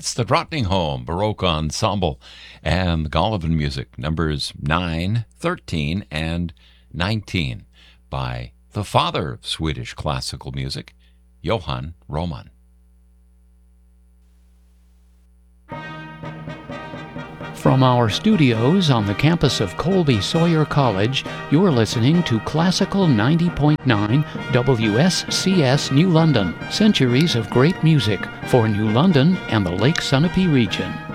That's the Drottningholm Baroque Ensemble and the Golovin music, numbers 9, 13, and 19 by the father of Swedish classical music, Johann Roman. From our studios on the campus of Colby Sawyer College, you're listening to Classical 90.9 WSCS New London, centuries of great music for New London and the Lake Sunapee region.